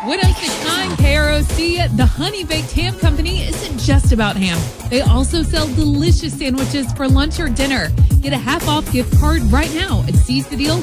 What else to kind KROC? The Honey Baked Ham Company isn't just about ham. They also sell delicious sandwiches for lunch or dinner. Get a half-off gift card right now and seize the deal